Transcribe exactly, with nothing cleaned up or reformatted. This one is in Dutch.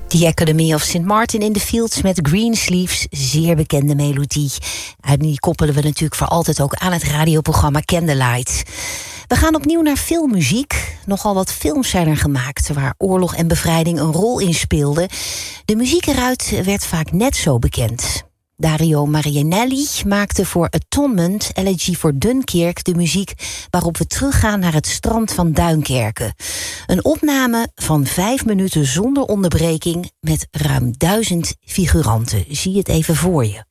The Academy of Saint Martin in the Fields met Greensleeves, zeer bekende melodie. En die koppelen we natuurlijk voor altijd ook aan het radioprogramma Candlelight. We gaan opnieuw naar filmmuziek. Nogal wat films zijn er gemaakt waar oorlog en bevrijding een rol in speelden. De muziek eruit werd vaak net zo bekend. Dario Marianelli maakte voor Atonement, Elegy voor Dunkirk, de muziek waarop we teruggaan naar het strand van Duinkerken. Een opname van vijf minuten zonder onderbreking met ruim duizend figuranten. Zie het even voor je.